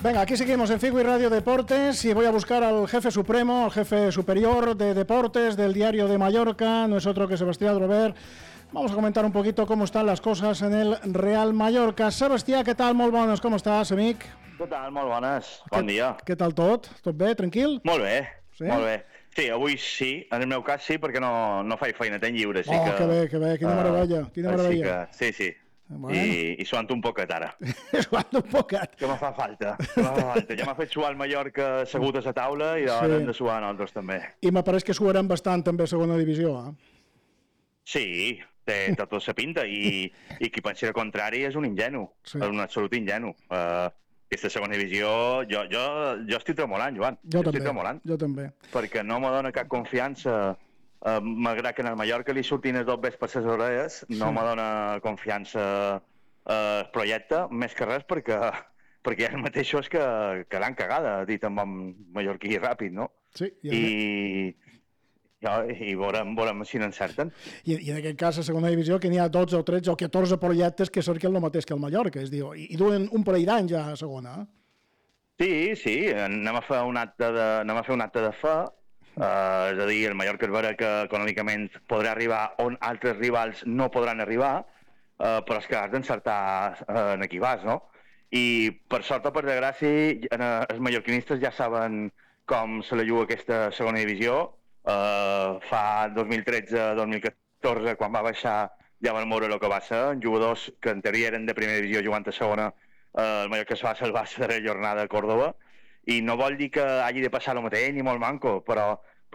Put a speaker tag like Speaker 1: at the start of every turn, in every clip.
Speaker 1: Venga, aquí seguimos en Figo y Radio Deportes y voy a buscar al jefe supremo, al jefe superior de deportes del Diario de Mallorca, no es otro que Sebastián Drover. Vamos a comentar un poquito cómo están las cosas en el Real Mallorca. Sebastián, què tal? Molt bones, com estàs, amic?
Speaker 2: Què tal? Molt bones. Bon dia.
Speaker 1: Què tal tot? Tot bé? Tranquil?
Speaker 2: Molt bé,
Speaker 1: sí?
Speaker 2: Molt bé. Sí, avui sí, en el meu cas sí, perquè no faig feina, tenc lliure.
Speaker 1: Oh, que bé, quina meravella, quina meravella.
Speaker 2: Sí. Bueno. I suant un poquet ara.
Speaker 1: Suant un poquet.
Speaker 2: Que me fa falta. Ja m'ha fet suar el Mallorca assegut a la taula i ara hem de suar nosaltres també.
Speaker 1: I me pareix que suarem bastant també a segona divisió,
Speaker 2: Sí, té tota la pinta i qui pensi el contrari és un ingenu, és un absolut ingenu. Aquesta segona divisió, jo estic tremolant, Joan.
Speaker 1: Jo també.
Speaker 2: Perquè no me dona cap confiança. Malgrat que en el Mallorca li surtin els dobbers per les orelles, no me dona confiança el projecte, més que res perquè hi ha els mateixos que l'han cagada, dit amb bon mallorquí ràpid, no?
Speaker 1: Sí.
Speaker 2: I veurem si n'encerten.
Speaker 1: I en aquest cas, a segona divisió, que n'hi ha 12 o 13 o 14 projectes que cerquen el mateix que el Mallorca, i duen un parell d'anys ja a segona.
Speaker 2: Sí, anem a fer un acte de fe. És a dir, el Mallorca és vera que econòmicament podrà arribar on altres rivals no podran arribar, però és que has d'encertar en qui vas, no? I per sort o per desgràcia, els mallorquinistes ja saben com se la juga aquesta segona divisió. Fa 2013-2014, quan va baixar, ja van veure el que va ser. Jugadors que en teoria eren de primera divisió jugant a segona, el Mallorca es va salvar la darrera jornada a Córdoba. I no vol dir que hagi de passar el mateix, ni molt manco, però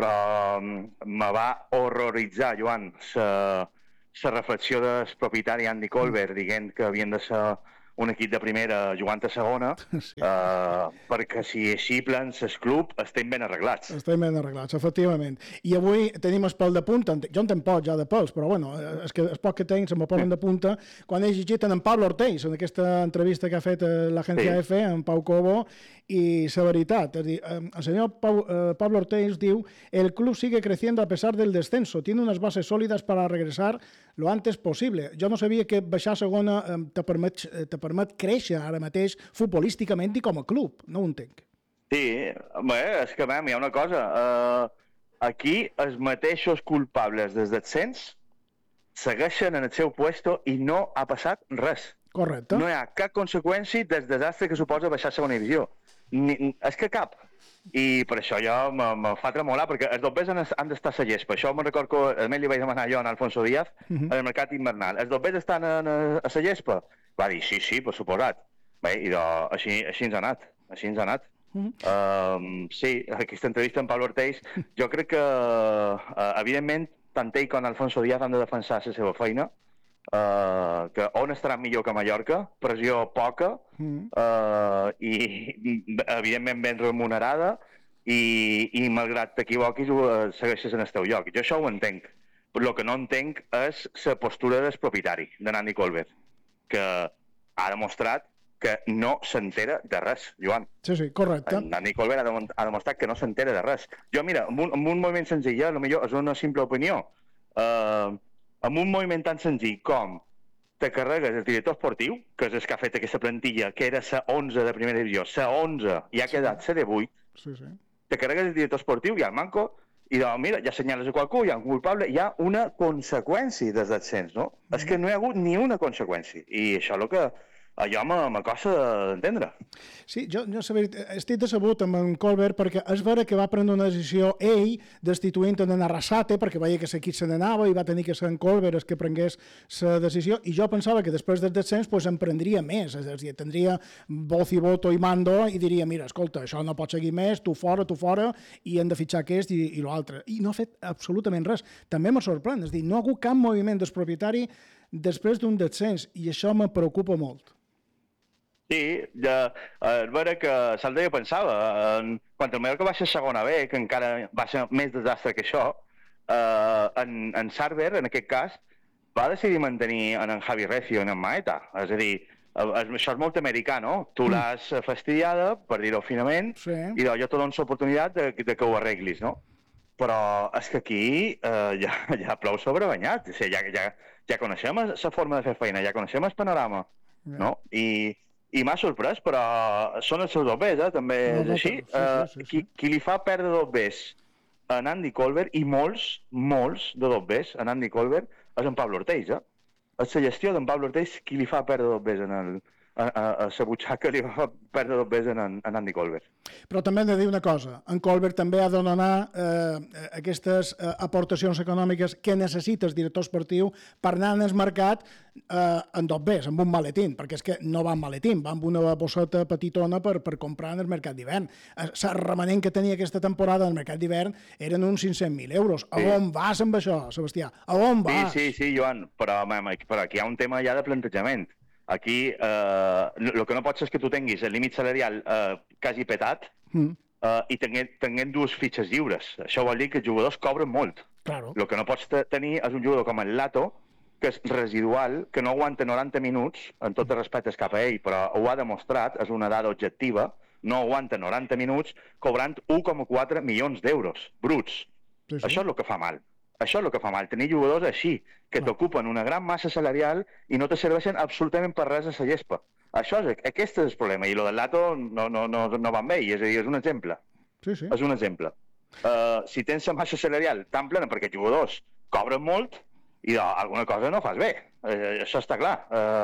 Speaker 2: me va horroritzar, Joan, la reflexió del propietari Andy Colbert dient que havien de ser un equip de primera jugant a segona, perquè si així plans el club estem ben arreglats.
Speaker 1: Estem ben arreglats, efectivament. I avui tenim el pèl de punta, jo en tenc poc ja de pèls, però bueno, és que el poc que tenc se me posen de punta, quan he llegit en Pablo Ortiz, en aquesta entrevista que ha fet l'agència EFE, en Pau Cobo, y la veritat, es dir, el senyor Pablo Ortiz diu: el club sigue creciendo a pesar del descenso, tiene unas bases sólidas para regresar lo antes posible. Jo no sabia que baixar a segona te permet créixer ara mateix futbolísticament i com a club, no ho entenc.
Speaker 2: Sí, bé, és que hi ha una cosa, aquí els mateixos culpables des descens segueixen en el seu puesto i no ha passat res.
Speaker 1: Correcte.
Speaker 2: No hi ha cap conseqüència del desastre que suposa baixar a segona divisió. És que cap. I per això jo me fa tremolar, perquè els dobbers han d'estar a la gespa. Això me'n recordo que a més li vaig demanar jo a Alfonso Díaz en el mercat invernal. Els dobbers estan a la gespa? Va dir, sí, per suposat. Bé, i així ens ha anat. Sí, aquesta entrevista amb Pablo Ortiz, jo crec que, evidentment, tant ell com Alfonso Díaz han de defensar la seva feina, que on estarà millor que Mallorca, pressió poca, i evidentment ben remunerada, i malgrat t'equivoquis segueixes en el teu lloc. Jo això ho entenc, però el que no entenc és la postura del propietari, de Andy Colbert, que ha demostrat que no s'entera de res, Joan.
Speaker 1: Sí, correcte.
Speaker 2: Andy Colbert ha demostrat que no s'entera de res. Jo, mira, amb un moviment senzill, potser és una simple opinió, amb un moviment tan senzill com te carregues el director esportiu, que és el que ha fet aquesta plantilla, que era la 11 de primera divisió, la 11, i ha quedat la de 8, te carregues el director esportiu i el manco, i doncs, mira, ja assenyales a qualcú, hi ha un culpable, hi ha una conseqüència des del descens, no? És que no hi ha hagut ni una conseqüència, i això és el que allò me costa d'entendre.
Speaker 1: Sí, jo estic decebut amb en Colbert perquè és vera que va prendre una decisió ell destituint en Arrasate perquè veia que l'equip se n'anava i va tenir que ser en Colbert el que prengués la decisió, i jo pensava que després del descens en prendria més, és a dir, tindria voz i voto i mando i diria, mira, escolta, això no pot seguir més, tu fora, i hem de fitxar aquest i l'altre. I no ha fet absolutament res. També me sorprèn, és a dir, no ha hagut cap moviment del propietari després d'un descens, i això me preocupa molt.
Speaker 2: Sí, és vera que Salda jo pensava, quan el Mallorca va ser segona B, que encara va ser més desastre que això, en Sarver, en aquest cas, va decidir mantenir en Javi Recio i en Maeta. És a dir, això és molt americà, no? Tu l'has fastidiada, per dir-ho finament, i jo te dono l'oportunitat de que ho arreglis, no? Però és que aquí ja plou sobrebanyat. Ja coneixem la forma de fer feina, ja coneixem el panorama, no? I I m'ha sorprès, però són els seus dobbers, també és així. Qui li fa perdre dobbers a Andy Colbert, i molts de dobbers a Andy Colbert, és en Pablo Ortiz, És la gestió d'en Pablo Ortiz qui li fa perdre dobbers a la butxaca, li fa perdre dobbers en Andy Colbert.
Speaker 1: Però també hem de dir una cosa, en Colbert també ha de donar aquestes aportacions econòmiques que necessita el director esportiu per anar al mercat en dobbers, amb un maletín, perquè és que no va amb maletín, va amb una bosseta petitona per comprar en el mercat d'hivern. El remanent que tenia aquesta temporada en el mercat d'hivern eren uns 500.000 euros. A on vas amb això, Sebastià? A on vas?
Speaker 2: Sí, Joan, però aquí hi ha un tema ja de plantejament. Aquí el que no pot ser és que tu tinguis el límit salarial quasi petat i tinguent dues fitxes lliures. Això vol dir que els jugadors cobren molt.
Speaker 1: Claro.
Speaker 2: El que no pots tenir és un jugador com el Lato, que és residual, que no aguanta 90 minuts, en tot el respecte cap a ell, però ho ha demostrat, és una dada objectiva, no aguanta 90 minuts cobrant 1,4 milions d'euros bruts. Sí. Això és el que fa mal. Això és el que fa mal, tenir jugadors així, que t'ocupen una gran massa salarial i no te serveixen absolutament per res a la gespa. Aquest és el problema, i el del Lato no va amb ell, és a dir, és un exemple.
Speaker 1: Sí.
Speaker 2: És un exemple. Si tens la massa salarial tan plena perquè els jugadors cobren molt, i alguna cosa no fas bé, això està clar.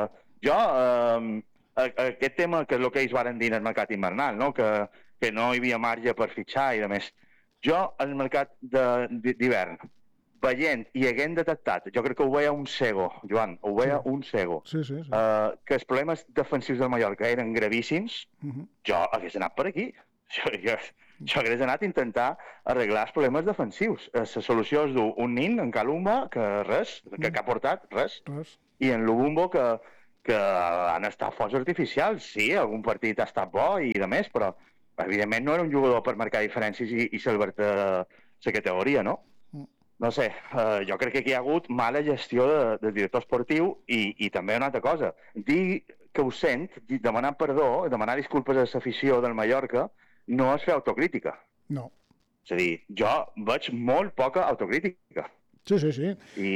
Speaker 2: Aquest tema, que és el que ells van dir en el mercat invernal, no? Que no hi havia marge per fitxar i de més. Jo, al mercat d'hivern, veient i haguent detectat, jo crec que ho veia un cego, Joan, ho veia un cego, que els problemes defensius del Mallorca eren gravíssims, jo hagués anat per aquí. Jo hagués anat a intentar arreglar els problemes defensius. La solució és dur un nin en Calumba, que ha portat res, i en Lubumbo, que han estat focs artificials. Sí, algun partit ha estat bo i de més, però evidentment no era un jugador per marcar diferències i salvar-te la categoria, no? No sé, jo crec que aquí hi ha hagut mala gestió del director esportiu i també una altra cosa. Dir que ho sent, demanar perdó, demanar disculpes a l'afició del Mallorca, no és fer autocrítica.
Speaker 1: No.
Speaker 2: És a dir, jo veig molt poca autocrítica.
Speaker 1: Sí.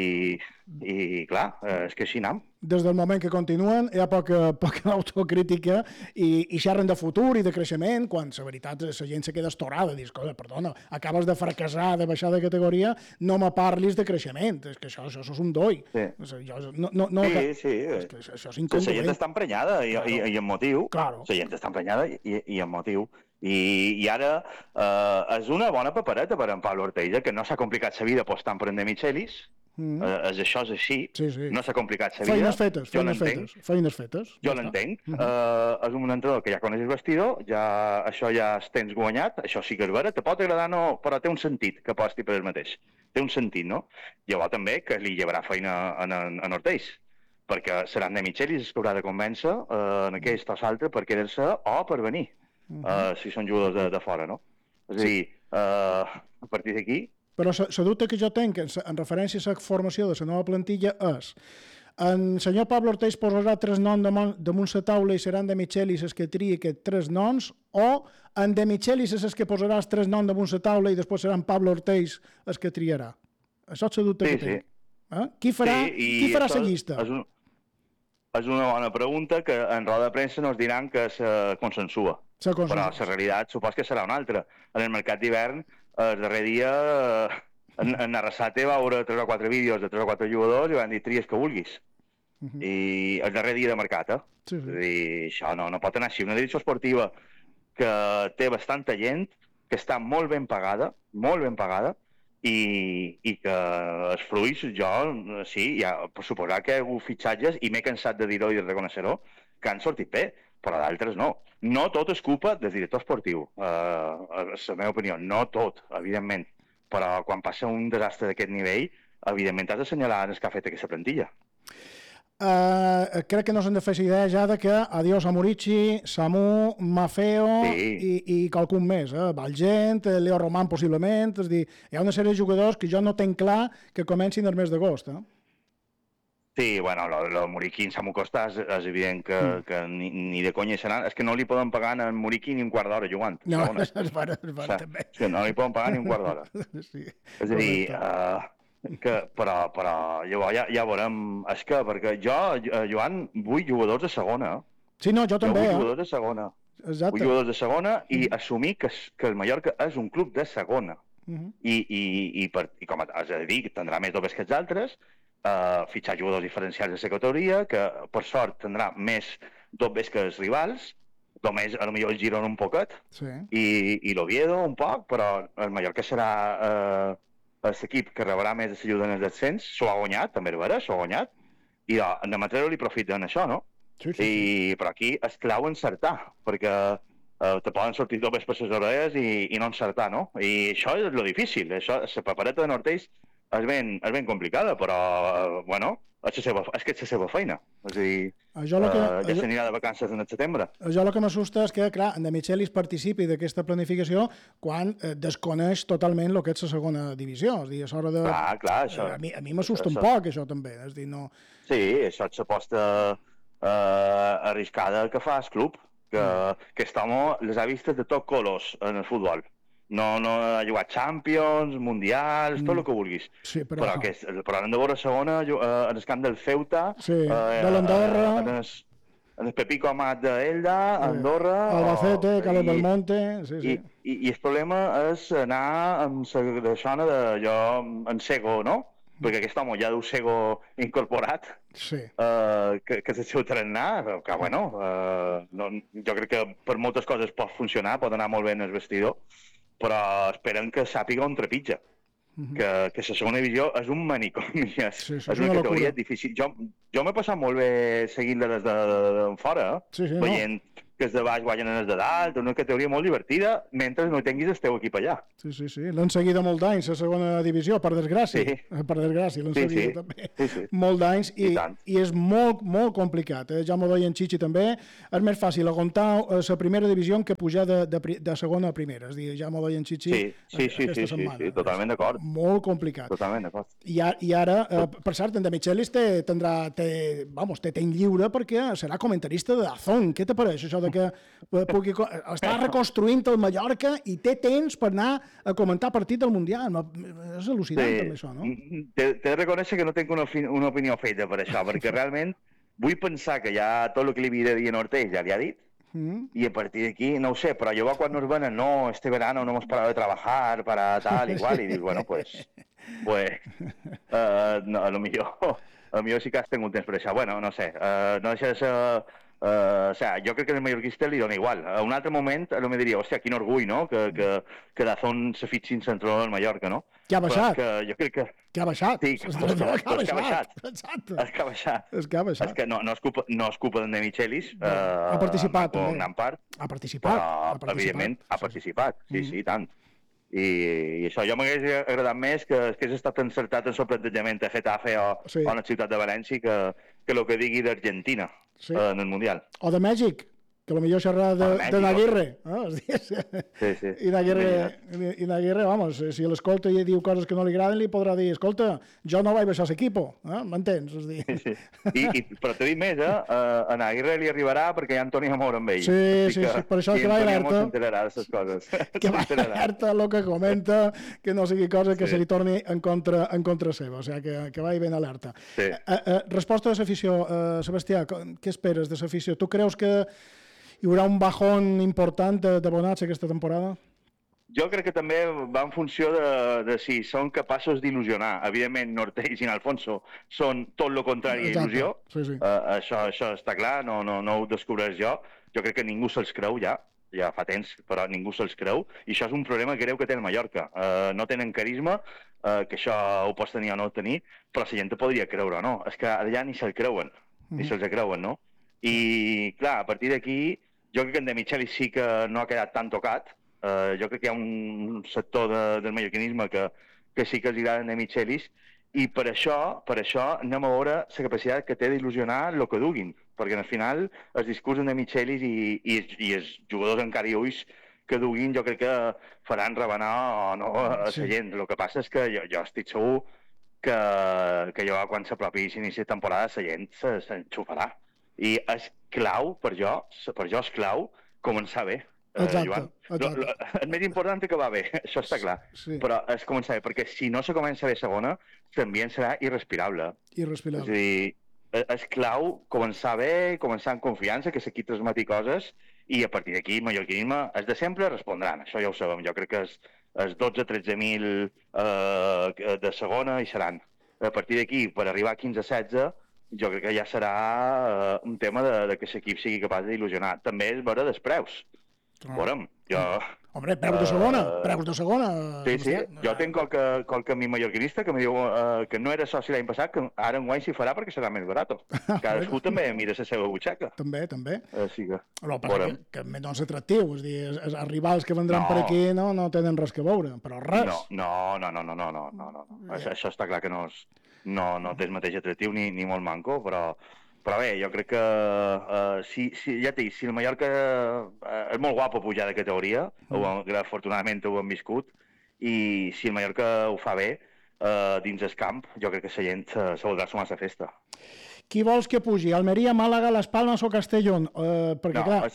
Speaker 2: I clar, és que així anem.
Speaker 1: Des del moment que continuen hi ha poca autocrítica i xerren de futur i de creixement, quan la veritat la gent se queda estorada, dius, perdona, acabes de fracassar, de baixar de categoria, no me parlis de creixement, és que això és un doi.
Speaker 2: Sí.
Speaker 1: Sí. Això és incongruent.
Speaker 2: La gent està emprenyada i amb motiu.
Speaker 1: Claro.
Speaker 2: La gent està emprenyada i amb motiu. I ara és una bona papereta per en Pablo Ortega, que no s'ha complicat la vida apostant per en De Michelis. Això és així. Sí. No s'ha complicat la vida.
Speaker 1: Feines fetes.
Speaker 2: Jo l'entenc. És un entrenador que ja coneix el vestidor, això ja es tens guanyat, això sí que és vera, te pot agradar no, però té un sentit que aposti per el mateix. Té un sentit, no? Llavors també que li llevarà feina en Ortega, perquè seran De Michelis els que haurà de convèncer en aquest o l'altre per quedar-se o per venir. Si són jugadors de fora, no? És a dir, a partir d'aquí...
Speaker 1: Però la dubte que jo tinc en referència a la formació de la nova plantilla és el senyor Pablo Ortiz posarà 3 noms damunt la taula i seran De Michelis els que triï aquests 3 noms, o en De Michelis és els que posarà els 3 noms damunt la taula i després seran Pablo Ortiz els que triarà? Això és la dubte que tinc. Qui farà la llista?
Speaker 2: És una bona pregunta que en roda de premsa nos diran que se consensua. Però la realitat supos que serà una altra. En el mercat d'hivern, el darrer dia, en Arrasate va veure 3 o 4 vídeos de 3 o 4 jugadors i van dir tries que vulguis. I el darrer dia de mercat,
Speaker 1: Sí.
Speaker 2: És a dir, això no pot anar així. Una direcció esportiva que té bastanta gent, que està molt ben pagada, i que els fruits, sí, per suposar que hi ha hagut fitxatges, i m'he cansat de dir-ho i de reconèixer-ho, que han sortit bé, però d'altres no. No tot és culpa del director esportiu, és la meva opinió, no tot, evidentment, però quan passa un desastre d'aquest nivell, evidentment has d'assenyalar el que ha fet aquesta plantilla.
Speaker 1: Crec que no s'han de fer idea ja de que adiós a Murici, Samu, Mafeo i qualcun més, Valgent, Leo Román possiblement, és a dir, hi ha una sèrie de jugadors que jo no tenc clar que comencin el mes d'agost.
Speaker 2: Sí, bueno, el Muriqui en Samu Costa és evident que ni de conya seran. És que no li poden pagar en Muriqui ni un quart d'hora jugant.
Speaker 1: No, és vera també.
Speaker 2: És que no li poden pagar ni un quart d'hora. És a dir, però llavors ja veurem. És que, perquè jo, Joan, vull jugadors de segona.
Speaker 1: Sí, no, jo
Speaker 2: Jo
Speaker 1: també.
Speaker 2: vull jugadors de segona.
Speaker 1: Exacte.
Speaker 2: Vull jugadors de segona i assumir que el Mallorca és un club de segona. I com has de dir, tindrà més dobles que els altres, fitxar jugadors diferencials de la categoria, que per sort tindrà més dobles que els rivals, només a lo millor el Girona un poquet, i l'Oviedo un poc, però el Mallorca serà l'equip que rebrà més de l'ajuda en el descens. S'ho ha guanyat, també és vera, s'ho ha guanyat, i anem a treure-li profit en això, no? Però aquí és clau encertar, perquè te poden sortir dobles per les orelles i no encertar, no? I això és lo difícil. La papereta de Nortells és ben complicada, però, bueno, és que és la seva feina. És a dir, ja s'anirà de vacances en el setembre.
Speaker 1: Jo el que m'assusta és que, clar, en De Michelis participi d'aquesta planificació quan desconeix totalment el que és la segona divisió. És a dir, és hora de...
Speaker 2: Clar, això...
Speaker 1: A mi m'assusta un poc, això, també. És a dir, no...
Speaker 2: Sí, això és l'aposta arriscada que fa el club, que aquest home les ha vistes de tot colors en el futbol. No ha jugat Champions, Mundials, tot el que vulguis.
Speaker 1: Sí,
Speaker 2: però hem de veure segona en el camp del Ceuta,
Speaker 1: de l'Andorra,
Speaker 2: en el Pepico Amat d'Elda, Andorra...
Speaker 1: Albacete, Cales del Monte...
Speaker 2: I el problema és anar amb la zona de jo en cego, no? Perquè aquest home ja deu cego incorporat, que és el seu trenar, que bueno, jo crec que per moltes coses pot funcionar, pot anar molt bé en el vestidor, però esperen que sàpiga on trepitja, que la segona divisió és un manicomi, és una categoria difícil. Jo m'he passat molt bé seguint-la des de fora, veient que els de baix guanyen els de dalt, una categoria molt divertida, mentre no tinguis el teu equip allà.
Speaker 1: Sí. L'han seguida molt d'anys, la segona divisió, per desgràcia. Per desgràcia, l'han seguida també. Molt d'anys, i és molt, molt complicat. Ja m'ho deia en Chichi també, és més fàcil aguantar la primera divisió que pujar de segona a primera. És a dir, ja m'ho deia en Chichi aquesta setmana.
Speaker 2: Sí, totalment d'acord.
Speaker 1: Molt complicat.
Speaker 2: Totalment d'acord.
Speaker 1: I ara, per cert, en De Michelis té temps lliure perquè serà comentarista de Dazón. Què t'apareix això que està reconstruint el Mallorca i té temps per anar a comentar partit del Mundial. És al·lucinant, també, això, no?
Speaker 2: T'he de reconèixer que no tinc una opinió feta per això, perquè realment vull pensar que ja tot el que li havia de dir a Ortell ja li ha dit, i a partir d'aquí, no ho sé, però llavors quan nos venen, no, este verano no hemos parado de trabajar para tal y cual, i dius, bueno, pues no, a lo millor sí que has tingut temps per això. Bueno, no sé, no deixa de ser... jo crec que el mallorquista li dona igual. A un altre moment me diria, hòstia, quin orgull, no?, que Dazón se fitxi en central del Mallorca, no?
Speaker 1: Que ha baixat.
Speaker 2: Jo crec que...
Speaker 1: Que ha baixat.
Speaker 2: Sí, que ha baixat.
Speaker 1: Exacte.
Speaker 2: És que ha baixat.
Speaker 1: És
Speaker 2: que no és culpa d'en De Michelis.
Speaker 1: Ha participat, també.
Speaker 2: En gran part.
Speaker 1: Ha participat.
Speaker 2: Però, evidentment, ha participat. Sí, tant. I això, jo m'hagués agradat més que hagués estat encertat en el plantejament de Getafe o en la ciutat de València que el que digui d'Argentina en el Mundial.
Speaker 1: O de Mèxic, que potser xerrar de Naguirre.
Speaker 2: Sí.
Speaker 1: I Naguirre, vamos, si l'escolta i diu coses que no li agraden, li podrà dir, escolta, jo no vaig baixar l'equip, m'entens?
Speaker 2: Sí. Però t'he dit més, a Naguirre li arribarà perquè ja en torni a moure amb ell.
Speaker 1: Sí, per això que va alerta.
Speaker 2: S'enterarà d'aquestes coses.
Speaker 1: Que va alerta el que comenta, que no sigui cosa que se li torni en contra seva, o sigui, que vagi ben alerta. Resposta de l'afició, Sebastià, què esperes de l'afició? Tu creus que hi haurà un bajón important d'abonats aquesta temporada?
Speaker 2: Jo crec que també va en funció de si són capaços d'il·lusionar. Evidentment, Nortells i Alfonso són tot el contrari a il·lusió.
Speaker 1: Sí.
Speaker 2: Això està clar, no ho descobreix jo. Jo crec que ningú se'ls creu ja fa temps, però ningú se'ls creu. I això és un problema greu que té el Mallorca. No tenen carisma, que això ho pots tenir o no tenir, però la gent podria creure, no? És que allà ni se'l creuen, ni se'ls creuen, no? I, clar, a partir d'aquí, jo crec que en De Michelis sí que no ha quedat tan tocat. Jo crec que hi ha un sector del mallorquinisme que sí que els agrada en De Michelis, i per això anem a veure la capacitat que té d'il·lusionar el que duguin, perquè al final els discurs de Michelis i els jugadors encara i ulls que duguin jo crec que faran rebenar o no a la gent. El que passa és que jo estic segur que quan s'apropi l'inici de temporada la gent s'enxufarà. I és clau, per jo és clau començar bé. Joan. El més important és que va bé, això està clar. Però és començar bé, perquè si no se comença bé segona, l'ambient serà irrespirable. És a dir, és clau començar bé, començar amb confiança, que l'equip transmeti coses, i a partir d'aquí, mallorquinisme, els de sempre respondran, això ja ho sabem. Jo crec que els 12-13.000 de segona hi seran. A partir d'aquí, per arribar a 15-16, jo crec que ja serà un tema de que l'equip sigui capaç d'il·lusionar. També és veure dels preus. Veurem, jo...
Speaker 1: Hombre, preus de segona, preus de segona.
Speaker 2: Sí, sí, jo tinc qualque amic mallorquinista que em diu que no era soci l'any passat, que ara enguany s'hi farà perquè serà més barat. Cadascú també mira la seva butxaca.
Speaker 1: També.
Speaker 2: Sí que...
Speaker 1: Però que no és atractiu, és dir, els rivals que vendran per aquí no tenen res que veure, però res.
Speaker 2: No. Això està clar que no té el mateix atractiu ni molt manco, però bé, jo crec que ja t'he dit, si el Mallorca és molt guapo pujar de categoria, afortunadament ho hem viscut, i si el Mallorca ho fa bé dins el camp, jo crec que la gent se voldrà sumar a la festa.
Speaker 1: Qui vols que pugi? Almeria, Màlaga, Les Palmes o Castellón? Perquè clar...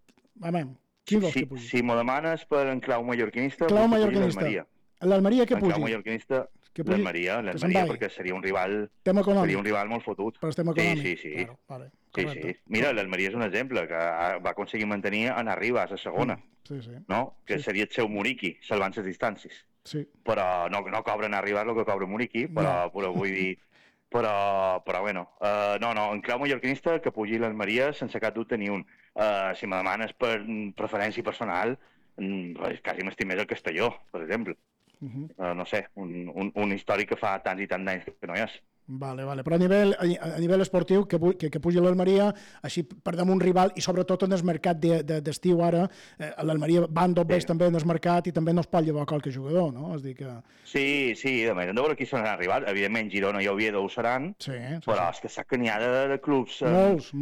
Speaker 1: Qui vols que pugi?
Speaker 2: Si m'ho demanes per en clau mallorquinista,
Speaker 1: l'Almeria. L'Almeria que pugi?
Speaker 2: En clau mallorquinista... L'Almeria, perquè seria un rival molt fotut.
Speaker 1: Per estem econòmic.
Speaker 2: Sí.
Speaker 1: Claro, vale,
Speaker 2: sí. Mira, l'Almeria és un exemple, que va aconseguir mantenir en arriba a la segona.
Speaker 1: Sí.
Speaker 2: No? Que seria el seu Muriqui, salvant les distàncies.
Speaker 1: Sí.
Speaker 2: Però no cobren arribar el que cobra Muriqui, però vull dir... Però bueno, no, en clau mallorquinista que pugi l'Almeria sense cap dubte ni un. Si me demanes per preferència personal, quasi m'estim més el Castelló, per exemple. No sé, un històric que fa tants i tants anys que no hi és.
Speaker 1: Vale. Però a nivell esportiu, que pugi l'Almeria, així per damunt rival, i sobretot en el mercat d'estiu ara, l'Almeria van dos bés també en el mercat i també no es pot llevar qualque jugador, no? És dir que...
Speaker 2: Sí, a més, hem de veure qui seran arribats. Evidentment, Girona i Oviedo ho seran, però és que sap que n'hi ha de clubs
Speaker 1: molts.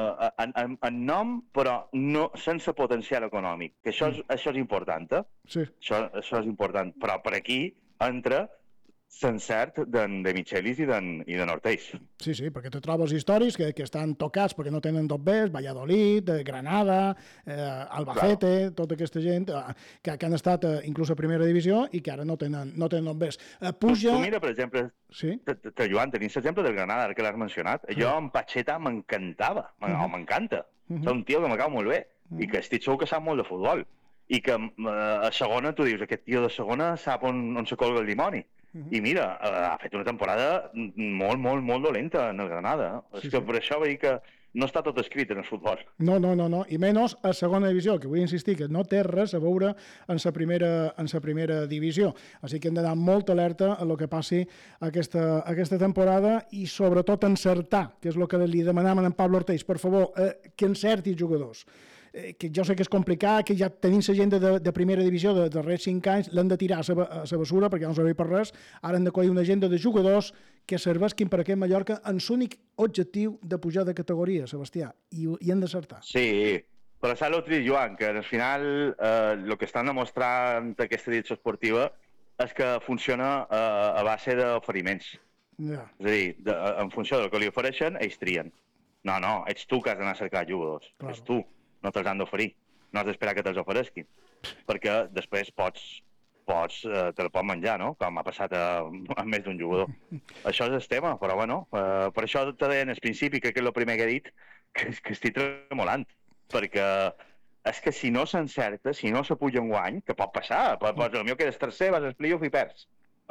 Speaker 2: En nom, però no sense potencial econòmic, que això és important,
Speaker 1: Sí.
Speaker 2: Això és important, però per aquí entra l'encert de Michelis i de Norteix.
Speaker 1: Sí, perquè te trobes històrics que estan tocats perquè no tenen dos bés, Valladolid, Granada, Albacete, tota aquesta gent que han estat inclús a primera divisió i que ara no tenen dos bés.
Speaker 2: Tu mira, per exemple, Joan, tenim l'exemple del Granada, ara que l'has mencionat. Jo, en Pacheta, m'encantava, m'encanta. És un tio que m'acau molt bé i que estic segur que sap molt de futbol. I que a segona tu dius, aquest tio de segona sap on se colga el dimoni. I mira, ha fet una temporada molt dolenta en el Granada. És que per això vull dir que no està tot escrit en el futbol.
Speaker 1: No, i menys a segona divisió, que vull insistir que no té res a veure en la primera divisió. Així que hem d'anar molt alerta a el que passi aquesta temporada i sobretot encertar, que és el que li demanaven a en Pablo Ortiz. Per favor, que encerti jugadors. Que jo sé que és complicat, que ja tenim la gent de primera divisió de darrers 5 anys, l'han de tirar a la bessura perquè no serveix per res, ara han de collir una agenda de jugadors que serveixin per aquest Mallorca en l'únic objectiu de pujar de categoria, Sebastià, i han d'acertar.
Speaker 2: Sí, però saps el trist, Joan, que al final el que estan demostrant aquesta direcció esportiva és que funciona a base d'oferiments.
Speaker 1: Ja.
Speaker 2: És a dir, en funció del que li ofereixen, ells trien. No, ets tu que has d'anar a cercar jugadors, claro. És tu. No te'ls han d'oferir, no has d'esperar que te'ls oferesquin, perquè després te la pots menjar, no? Com ha passat amb més d'un jugador. Això és el tema, però bueno, per això te deien al principi, crec que és el primer que he dit, que estic tremolant, perquè és que si no s'encerta, si no s'apuja en guany, que pot passar, potser quedes tercer, vas al playoff i perds.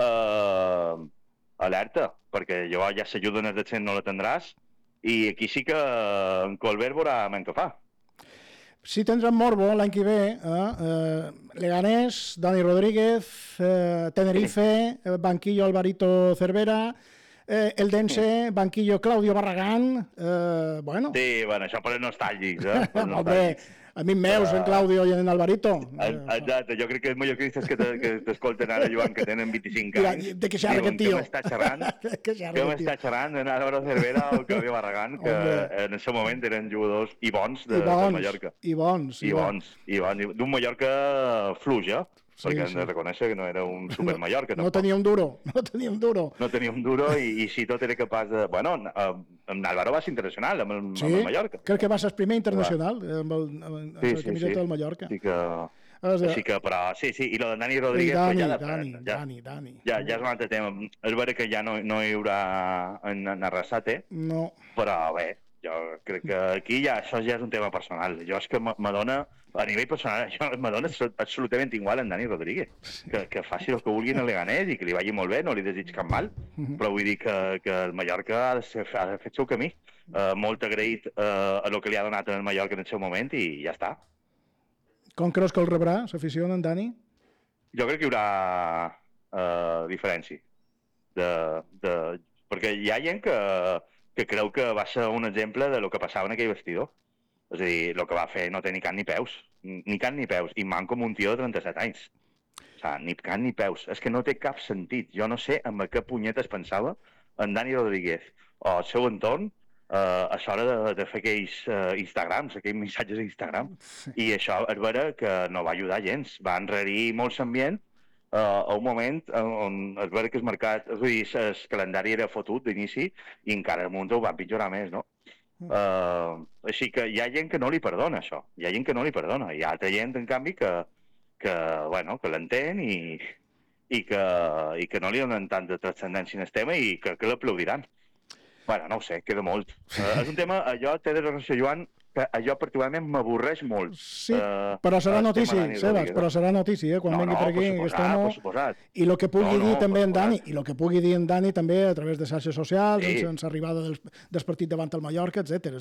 Speaker 2: Alerta, perquè llavors ja s'ajuda en el descens, no la tindràs, i aquí sí que en Colbert veurà men que fa.
Speaker 1: Si tindrem morbo l'any que ve, Leganés, Dani Rodríguez, Tenerife, banquillo Alvarito Cervera, Eldense, banquillo Claudio Barragán, bueno...
Speaker 2: Sí, bueno, això per els nostàlgics,
Speaker 1: Home, amics meus, en Claudio i en Alvarito.
Speaker 2: Exacte, jo crec que els mallorquinistes que t'escolten ara, Joan, que tenen 25 anys...
Speaker 1: De què xerra aquest tio?
Speaker 2: Que m'està xerrant en Álvaro Cervera o Claudio Barragán, que en aquest moment eren jugadors i bons de Mallorca.
Speaker 1: I bons.
Speaker 2: D'un Mallorca fluix, perquè hem de reconèixer que no era un super Mallorca.
Speaker 1: No tenia un duro.
Speaker 2: No tenia un duro i si tot era capaç de... Bueno, en Álvaro va ser internacional amb el Mallorca.
Speaker 1: Crec que va ser el primer internacional amb la camiseta del Mallorca.
Speaker 2: Sí que... Així que, però, sí, i lo de Dani Rodríguez...
Speaker 1: Dani.
Speaker 2: Ja és un altre tema. És vera que ja no hi haurà en Arrasate,
Speaker 1: no.
Speaker 2: Però bé, jo crec que aquí això ja és un tema personal. Jo és que m'adona, a nivell personal, m'adona absolutament igual en Dani Rodríguez. Que faci el que vulgui en el Leganés i que li vagi molt bé, no li desig cap mal, però vull dir que el Mallorca ha de fer el seu camí. Molt agraït a el que li ha donat en el Mallorca en el seu moment i ja està.
Speaker 1: Com creus que el rebrà, s'aficiona en Dani?
Speaker 2: Jo crec que hi haurà diferència. Perquè hi ha gent que creu que va ser un exemple de lo que passava en aquell vestidor. És a dir, el que va fer no té ni cap ni peus. Ni cap ni peus. I man com un tio de 37 anys. O sigui, ni cap ni peus. És que no té cap sentit. Jo no sé amb què punyetes pensava en Dani Rodríguez o el seu entorn a l'hora de fer aquells Instagrams, aquells missatges a Instagram. I això és vera que no va ajudar gens. Va enrarir molt l'ambient a un moment on es veure que el calendari era fotut d'inici i encara el món ho va empitjorar més, no? Així que hi ha gent que no li perdona això, hi ha gent que no li perdona, hi ha altra gent, en canvi, que l'entén i que no li donen tanta transcendència en el tema i que l'aplaudiran. Bueno, no ho sé, queda molt. És un tema, allò té de relació, Joan, que allò particularment m'avorreix molt.
Speaker 1: Sí, però serà notícia, Sebas, però serà notícia, quan vengui per aquí.
Speaker 2: Per suposat.
Speaker 1: I el que pugui dir també en Dani, i el que pugui dir en Dani també a través de xarxes socials, sense arribada del partit davant el Mallorca, etc.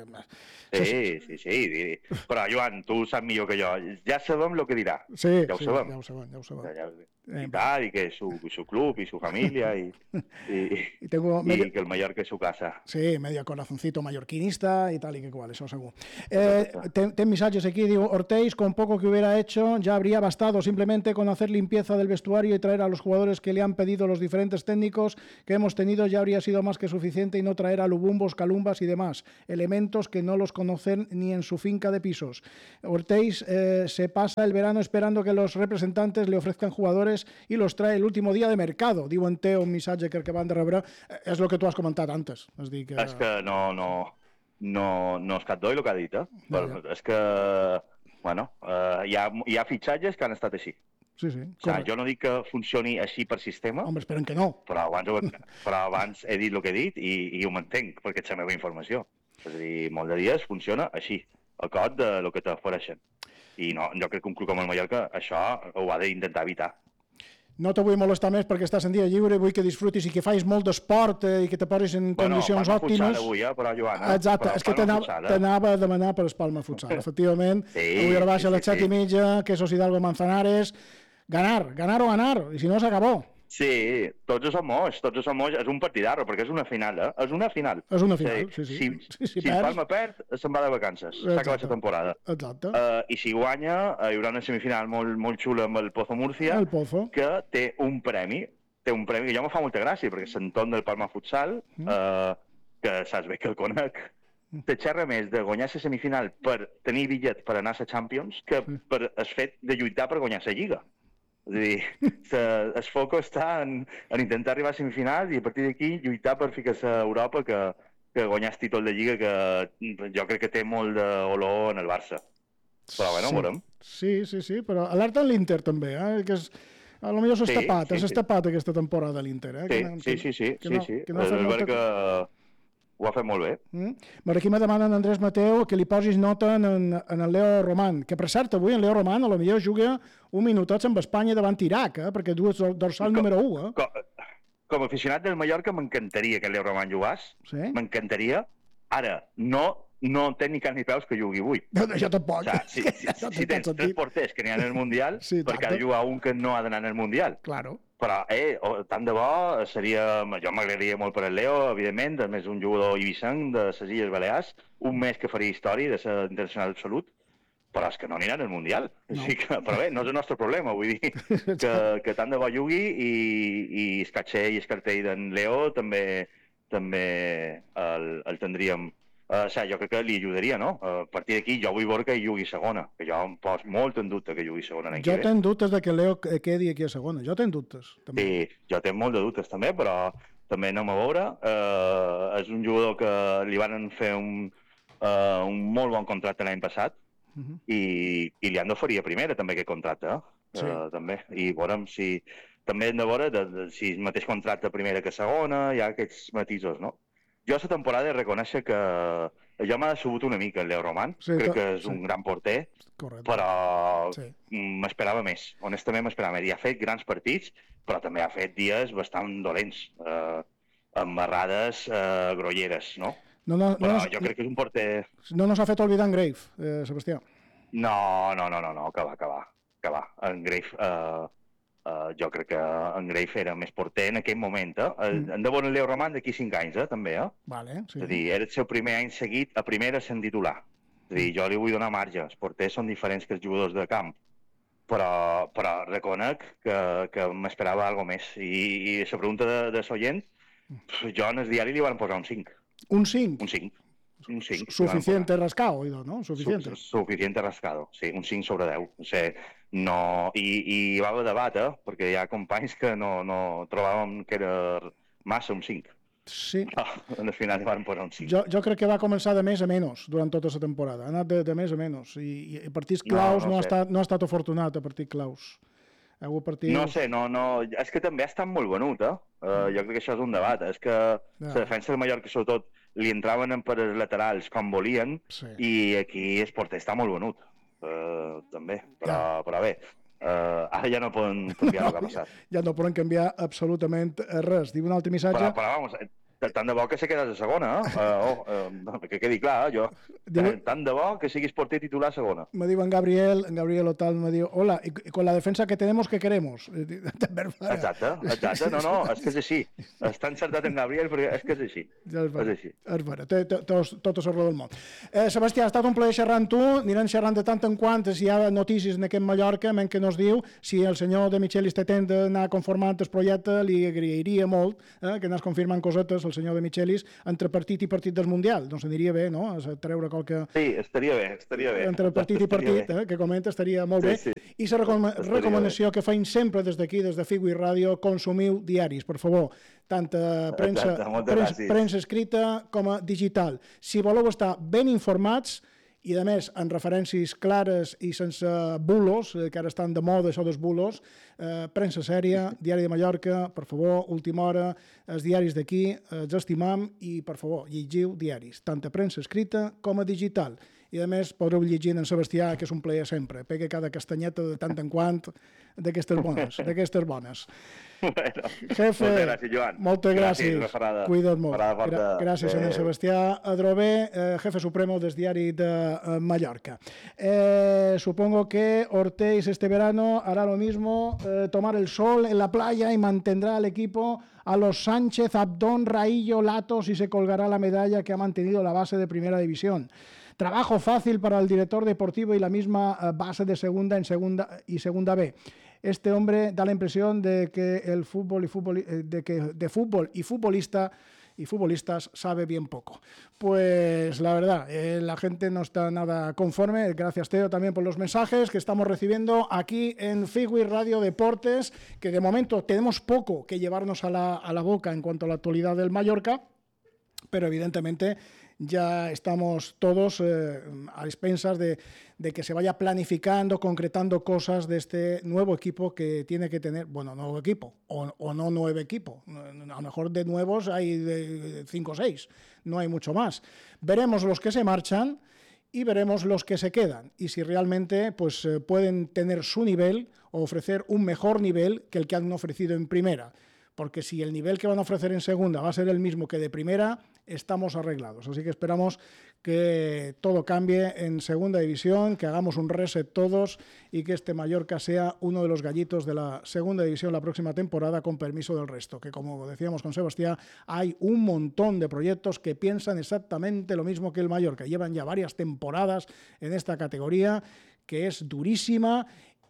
Speaker 2: Sí. Però, Joan, tu saps millor que jo. Ja sabem el que dirà.
Speaker 1: Sí,
Speaker 2: ja ho sabem. Y tal, y que es su club y su familia y que el Mallorca es su casa.
Speaker 1: Sí, medio corazoncito mallorquinista y tal y que cual, eso seguro. Ten mensajes aquí, digo, Ortiz, con poco que hubiera hecho, ya habría bastado simplemente con hacer limpieza del vestuario y traer a los jugadores que le han pedido los diferentes técnicos que hemos tenido, ya habría sido más que suficiente y no traer a Lubumbos, Calumbas y demás, elementos que no los conocen ni en su finca de pisos. Ortiz se pasa el verano esperando que los representantes le ofrezcan jugadores y los trae el último dia de mercado. Diu en Teo un missatge que van de rebre. És el que tu has comentat antes. És
Speaker 2: que no és cap d'oi el que ha dit, És que, bueno, hi ha fitxatges que han estat així.
Speaker 1: Sí.
Speaker 2: O sigui, jo no dic que funcioni així per sistema.
Speaker 1: Home, esperen que no.
Speaker 2: Però abans he dit el que he dit i ho mantenc, perquè és la meva informació. És a dir, molt de dies funciona així, a cot de lo que t'ofereixen. I no, jo crec que un club com el Mallorca això ho ha d'intentar evitar.
Speaker 1: No te vull molestar més perquè estàs en dia lliure, vull que disfrutis i que facis molt d'esport i que te posis en condicions òptimes.
Speaker 2: Avui, però, Joan,
Speaker 1: exacte, és que t'anava a demanar per Palma Futsal. Efectivament, avui a la baixa a les 7:30, Quesos Hidalgo Manzanares. Ganar o ganar, i si no s'acabó.
Speaker 2: Sí, tots som moix, és un partidarro, perquè és una final, És una final.
Speaker 1: És una final, sí.
Speaker 2: Si Palma perd, se'n va de vacances, s'ha acabat la temporada.
Speaker 1: Exacte.
Speaker 2: I si guanya, hi haurà una semifinal molt xula amb el Pozo Murcia, que té un premi que ja me fa molta gràcia, perquè s'entorn del Palma Futsal, que saps bé que el conec, te xerra més de guanyar la semifinal per tenir bitllet per anar a la Champions que per el fet de lluitar per guanyar la Lliga. És a dir, el foco està en intentar arribar a semifinals i a partir d'aquí lluitar per ficar-se a Europa que guanyar el títol de Lliga que jo crec que té molt d'olor en el Barça. Però bueno, veurem.
Speaker 1: Sí, però alerta en l'Inter també, que a lo millor s'ha tapat aquesta temporada a l'Inter.
Speaker 2: Sí. És veritat que ho ha fet molt bé.
Speaker 1: Per aquí me demanen, Andrés Mateu, que li posis nota en el Leo Roman, que per cert, avui en Leo Roman potser juga un minutet amb Espanya davant Iraq, perquè du el dorsal número 1.
Speaker 2: Com a aficionat del Mallorca m'encantaria que el Leo Roman jugàs, m'encantaria. Ara, no té ni cap ni peus que jugui avui.
Speaker 1: Jo tampoc.
Speaker 2: Si tens 3 porters que n'hi ha en el Mundial, per cada jugar un que no ha d'anar en el Mundial.
Speaker 1: Claro.
Speaker 2: Però, tant de bo, jo m'agradaria molt per el Leo, evidentment, a més un jugador ibicenc de les Illes Balears, un mes que faria història de ser internacional absolut, però és que no aniran al Mundial. Però bé, no és el nostre problema, vull dir que tant de bo jugui i el caché i el cartell d'en Leo també el tindríem. Jo crec que li ajudaria, no? A partir d'aquí jo vull veure que hi jugui segona, que jo em pos molt en dubte que jugui segona.
Speaker 1: Jo tenc dubtes de que Leo quedi aquí a segona, jo tenc dubtes.
Speaker 2: Sí, jo tenc molt de dubtes també, però també anem a veure. És un jugador que li van fer un molt bon contracte l'any passat, i Liando faria primera també aquest contracte, també. I veurem si... També hem de veure si el mateix contracte primera que segona, hi ha aquests matisos, no? Jo a la temporada he de reconèixer que jo m'ha decebut una mica el Leo Roman, crec que és un gran porter, però m'esperava més, honestament m'esperava més. I ha fet grans partits, però també ha fet dies bastant dolents, amb errades grolleres, no? Però jo crec que és un porter...
Speaker 1: No nos ha fet oblidar en Grave, Sebastià.
Speaker 2: No, que va. En Grave... jo crec que en Grave era més porter en aquell moment. En de bon Leo Roman d'aquí 5 anys, també.
Speaker 1: Vale, sí.
Speaker 2: És a dir, era el seu primer any seguit a primera sent titular. És a dir, jo li vull donar marge. Els porters són diferents que els jugadors de camp. Però reconec que m'esperava alguna més. I la pregunta de Sollent, jo en el diari li van posar un 5.
Speaker 1: Un 5?
Speaker 2: Un 5.
Speaker 1: Suficiente rascado, ¿no?
Speaker 2: Suficiente rascado, sí, un 5 sobre 10. O sigui, no... I va haver debat, perquè hi ha companys que no trobàvem que era massa un 5.
Speaker 1: Sí.
Speaker 2: Al final li van posar un 5.
Speaker 1: Jo crec que va començar de més a menys durant tota la temporada. Ha anat de més a menys. I a partits claus no ha estat afortunat, a partits claus.
Speaker 2: No sé, és que també ha estat molt venut, jo crec que això és un debat, és que la defensa de Mallorca sobretot li entraven per els laterals com volien i aquí el porter està molt venut, també, però bé, ara ja no poden canviar el que ha passat.
Speaker 1: Ja no poden canviar absolutament res. Diu un altre missatge...
Speaker 2: Però vamos, tant de bo que se quedes a segona, que quedi clar, tant de bo que siguis porter titular a segona.
Speaker 1: Me diu en Gabriel Otal, me diu, hola, y con la defensa que tenemos, ¿qué queremos?
Speaker 2: Exacte, no, és que és així. Està encertat en Gabriel, però és que és així.
Speaker 1: És vera, tot és arreu del món. Sebastià, ha estat un plaer xerrar amb tu, anirem xerrant de tant en quant, si hi ha notícies en aquest Mallorca, men que nos diu, si el senyor de Michelis té temps d'anar conformant el projecte, li agrairia molt que anés confirmant cosetes el senyor de Michelis entre partit i partit del Mundial. Doncs aniria bé, no?, a treure qualque...
Speaker 2: Sí, estaria bé.
Speaker 1: Entre partit i partit, que comenta, estaria molt bé. I la recomanació que feim sempre des d'aquí, des de Figo i Ràdio, consumiu diaris, per favor, tant premsa escrita com a digital. Si voleu estar ben informats, i a més en referències clares i sense bulos, que ara estan de moda això dels bulos, premsa sèria, Diari de Mallorca, per favor, Última Hora, els diaris d'aquí, els estimam i, per favor, llegiu diaris, tant a premsa escrita com a digital. I a més podreu llegir en Sebastià, que és un plaer sempre, pega cada castanyeta de tant en quant d'aquestes bones.
Speaker 2: Bueno,
Speaker 1: Jefe,
Speaker 2: moltes gràcies, Joan.
Speaker 1: Moltes gràcies. Cuida't molt. Gràcies, senyor Sebastià Adrover, jefe supremo del Diari de Mallorca. Supongo que Ortiz este verano hará lo mismo, tomar el sol en la playa y mantendrá al equipo a los Sánchez, Abdón, Raillo, Latos y se colgará la medalla que ha mantenido la base de Primera División. Trabajo fácil para el director deportivo y la misma base de segunda y segunda B. Este hombre da la impresión de que de fútbol y futbolistas sabe bien poco. Pues la verdad, la gente no está nada conforme. Gracias, Teo, también por los mensajes que estamos recibiendo aquí en Figo y Radio Deportes, que de momento tenemos poco que llevarnos a la boca en cuanto a la actualidad del Mallorca, pero evidentemente ya estamos todos a expensas de que se vaya planificando, concretando cosas de este nuevo equipo que tiene que tener, nuevo equipo, o no nuevo equipo, a lo mejor de nuevos hay de 5 o 6, no hay mucho más. Veremos los que se marchan y veremos los que se quedan, y si realmente pues, pueden tener su nivel o ofrecer un mejor nivel que el que han ofrecido en primera. Porque si el nivel que van a ofrecer en segunda va a ser el mismo que de primera, estamos arreglados. Así que esperamos que todo cambie en segunda división, que hagamos un reset todos y que este Mallorca sea uno de los gallitos de la segunda división la próxima temporada, con permiso del resto. Que, como decíamos con Sebastián, hay un montón de proyectos que piensan exactamente lo mismo que el Mallorca. Llevan ya varias temporadas en esta categoría, que es durísima,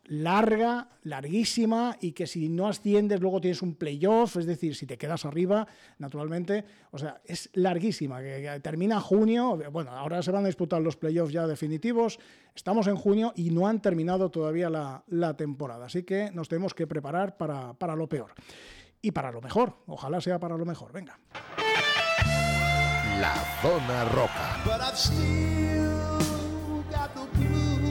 Speaker 1: larguísima, y que si no asciendes luego tienes un playoff, es decir, si te quedas arriba, naturalmente, o sea, es larguísima, que termina junio, ahora se van a disputar los playoffs ya definitivos, estamos en junio y no han terminado todavía la temporada, así que nos tenemos que preparar para lo peor y para lo mejor, ojalá sea para lo mejor, venga.
Speaker 3: La Zona Roca.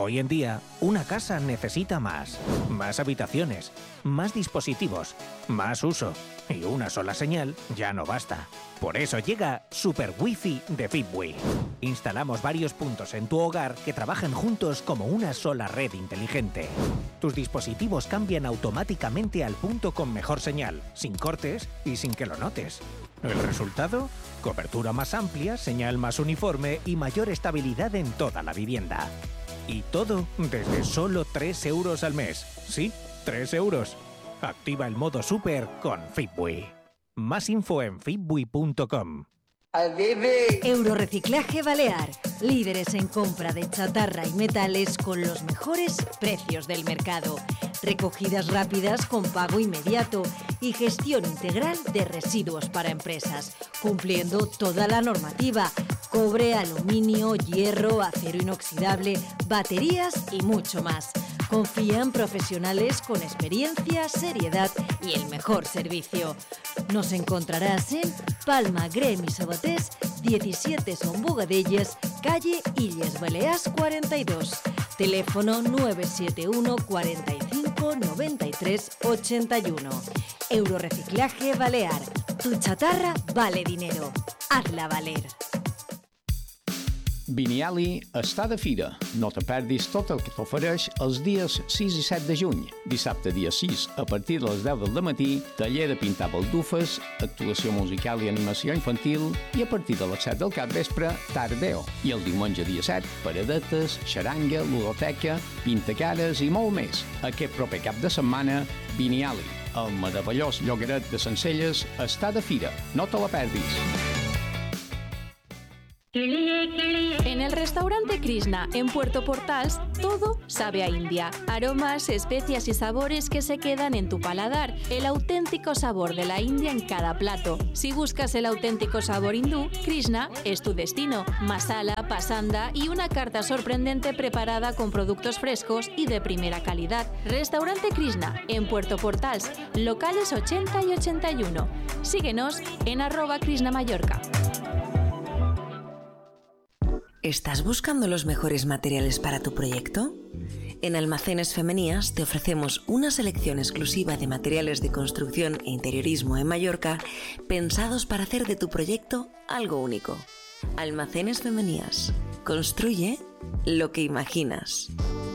Speaker 3: Hoy en día, una casa necesita más. Más habitaciones, más dispositivos, más uso. Y una sola señal ya no basta. Por eso llega Super Wi-Fi de Fitbee. Instalamos varios puntos en tu hogar que trabajan juntos como una sola red inteligente. Tus dispositivos cambian automáticamente al punto con mejor señal, sin cortes y sin que lo notes. ¿El resultado? Cobertura más amplia, señal más uniforme y mayor estabilidad en toda la vivienda. Y todo desde solo 3 euros al mes. Sí, 3 euros. Activa el modo Super con Fitbee. Más info en fitbee.com.
Speaker 4: Eurorreciclaje Balear. Líderes en compra de chatarra y metales con los mejores precios del mercado. Recogidas rápidas con pago inmediato y gestión integral de residuos para empresas, cumpliendo toda la normativa: cobre, aluminio, hierro, acero inoxidable, baterías y mucho más. Confía en profesionales con experiencia, seriedad y el mejor servicio. Nos encontrarás en Palma, Grem y Sabatés, 17 Son Bogadellas, calle Illes Balears 42. Teléfono 971 45 93 81. Eurorreciclaje Balear. Tu chatarra vale dinero. Hazla valer.
Speaker 5: Vinyali està de fira. No te perdis tot el que t'ofereix els dies 6 i 7 de juny. Dissabte, dia 6, a partir de les 10 del matí, taller de pintar baldufes, actuació musical i animació infantil i a partir de les 7 del capvespre, tardeo. I el diumenge, dia 7, paradetes, xaranga, ludoteca, pintacares i molt més. Aquest proper cap de setmana, Vinyali, el meravellós llogaret de Sencelles, està de fira. No te la perdis.
Speaker 6: En el restaurante Krishna, en Puerto Portals, todo sabe a India. Aromas, especias y sabores que se quedan en tu paladar. El auténtico sabor de la India en cada plato. Si buscas el auténtico sabor hindú, Krishna es tu destino. Masala, pasanda y una carta sorprendente preparada con productos frescos y de primera calidad. Restaurante Krishna, en Puerto Portals, locales 80 y 81. Síguenos en @KrishnaMallorca.
Speaker 4: ¿Estás buscando los mejores materiales para tu proyecto? En Almacenes Femenías te ofrecemos una selección exclusiva de materiales de construcción e interiorismo en Mallorca pensados para hacer de tu proyecto algo único. Almacenes Femenías. Construye lo que imaginas.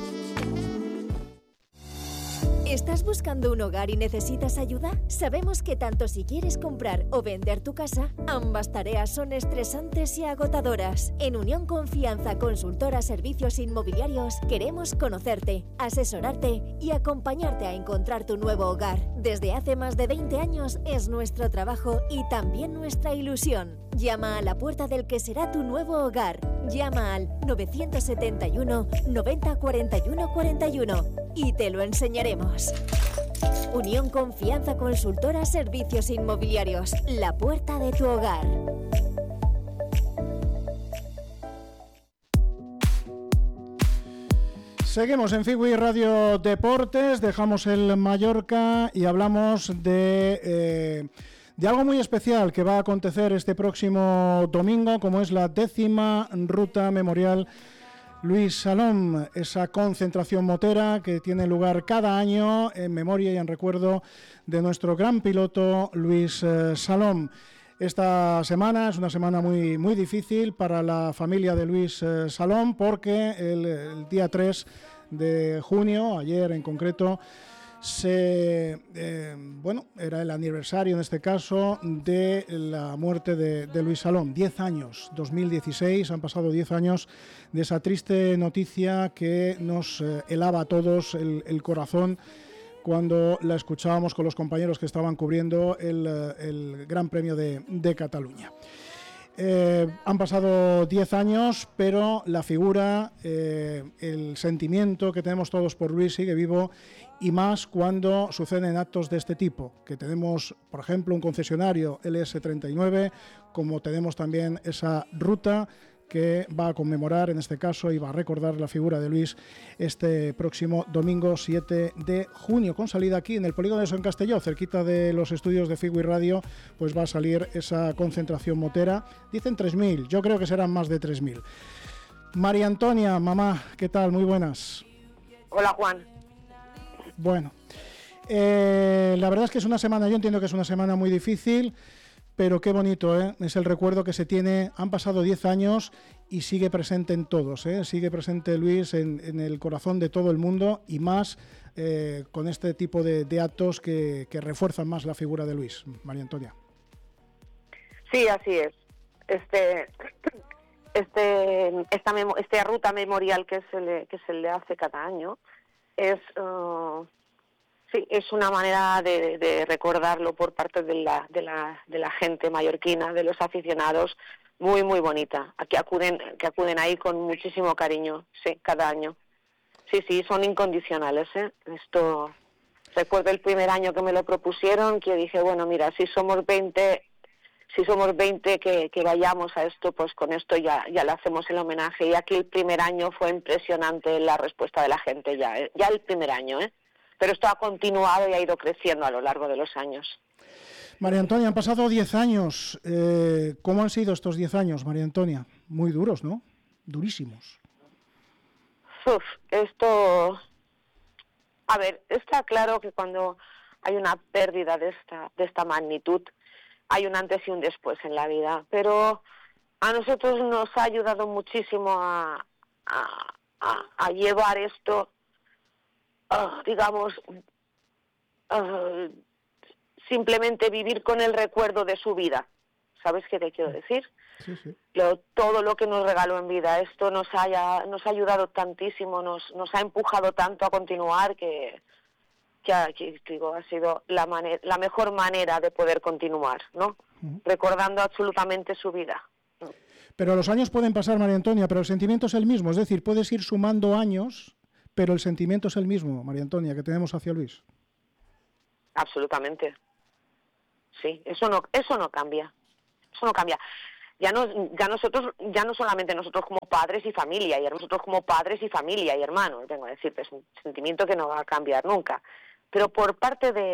Speaker 7: ¿Estás buscando un hogar y necesitas ayuda? Sabemos que tanto si quieres comprar o vender tu casa, ambas tareas son estresantes y agotadoras. En Unión Confianza Consultora Servicios Inmobiliarios queremos conocerte, asesorarte y acompañarte a encontrar tu nuevo hogar. Desde hace más de 20 años es nuestro trabajo y también nuestra ilusión. Llama a la puerta del que será tu nuevo hogar. Llama al 971 90 41 41 y te lo enseñaremos. Unión Confianza Consultora Servicios Inmobiliarios. La puerta de tu hogar.
Speaker 1: Seguimos en Fitbee Radio Deportes, dejamos el Mallorca y hablamos de algo muy especial que va a acontecer este próximo domingo, como es la 10ª Ruta Memorial Luis Salom, esa concentración motera que tiene lugar cada año en memoria y en recuerdo de nuestro gran piloto Luis Salom. Esta semana es una semana muy, muy difícil para la familia de Luis Salom porque el día 3 de junio, ayer en concreto, era el aniversario en este caso de la muerte de Luis Salom. 10 años, 2016, han pasado 10 años de esa triste noticia que nos helaba a todos el corazón cuando la escuchábamos con los compañeros que estaban cubriendo el Gran Premio de Cataluña. Han pasado 10 años, pero la figura, el sentimiento que tenemos todos por Luis sigue vivo, y más cuando suceden actos de este tipo, que tenemos, por ejemplo, un concesionario LS39, como tenemos también esa ruta que va a conmemorar, en este caso, y va a recordar la figura de Luis este próximo domingo 7 de junio, con salida aquí en el polígono de San Castelló, cerquita de los estudios de Fitbee Radio, pues va a salir esa concentración motera. Dicen 3.000, yo creo que serán más de 3.000. María Antonia, mamá, ¿qué tal? Muy buenas.
Speaker 8: Hola, Juan.
Speaker 1: Bueno, la verdad es que es una semana, yo entiendo que es una semana muy difícil, pero qué bonito, ¿eh? Es el recuerdo que se tiene. Han pasado 10 años y sigue presente en todos, ¿eh? Sigue presente Luis en el corazón de todo el mundo, y más con este tipo de actos que refuerzan más la figura de Luis. María Antonia.
Speaker 8: Sí, así es. Esta ruta memorial que se le hace cada año es una manera de recordarlo por parte de la gente mallorquina, de los aficionados, muy muy bonita, que acuden ahí con muchísimo cariño, sí, cada año. Sí, son incondicionales, ¿eh? Esto, recuerdo el primer año que me lo propusieron, que dije, bueno, mira, si somos 20 que vayamos a esto, pues con esto ya le hacemos el homenaje. Y aquí el primer año fue impresionante la respuesta de la gente, ya el primer año, ¿eh? Pero esto ha continuado y ha ido creciendo a lo largo de los años.
Speaker 1: María Antonia, han pasado 10 años. ¿Cómo han sido estos 10 años, María Antonia? Muy duros, ¿no? Durísimos.
Speaker 8: A ver, está claro que cuando hay una pérdida de esta magnitud, hay un antes y un después en la vida, pero a nosotros nos ha ayudado muchísimo a llevar esto, simplemente vivir con el recuerdo de su vida. ¿Sabes qué te quiero decir?
Speaker 1: Sí, sí.
Speaker 8: Todo lo que nos regaló en vida, esto nos ha ayudado tantísimo, nos ha empujado tanto a continuar que ha sido la mejor manera de poder continuar, ¿no? Recordando absolutamente su vida.
Speaker 1: Pero los años pueden pasar, María Antonia, pero el sentimiento es el mismo. Es decir, puedes ir sumando años, pero el sentimiento es el mismo, María Antonia, que tenemos hacia Luis.
Speaker 8: Absolutamente. Sí, eso no cambia. Eso no cambia. Ya no solamente nosotros como padres y familia, y nosotros como padres y familia y hermanos, tengo que decirte, es un sentimiento que no va a cambiar nunca. Pero por parte de